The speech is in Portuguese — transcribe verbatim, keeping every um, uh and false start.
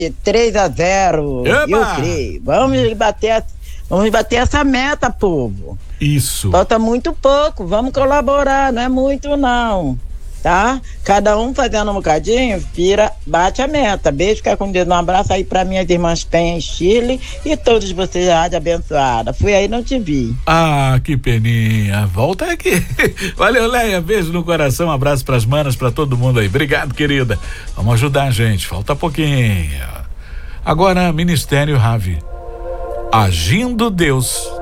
três a zero. Eba! Eu creio. Vamos bater, vamos bater essa meta, povo. Isso. Falta muito pouco, vamos colaborar, não é muito não, tá? Cada um fazendo um bocadinho, vira, bate a meta. Beijo, fica com Deus, um abraço aí pra minhas irmãs Penha em Chile e todos vocês, rádio abençoada. Fui aí, não te vi. Ah, que peninha, volta aqui. Valeu, Leia, beijo no coração, um abraço pras manas, pra todo mundo aí. Obrigado, querida. Vamos ajudar a gente, falta pouquinho. Agora, Ministério Ravi. Agindo Deus.